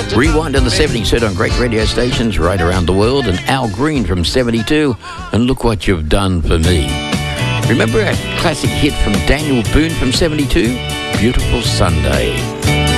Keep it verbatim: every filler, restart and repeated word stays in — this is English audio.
Rewind to the seventies, heard on great radio stations right around the world, and Al Green from seventy-two, and Look What You've Done For Me. Remember a classic hit from Daniel Boone from seventy-two? Beautiful Sunday.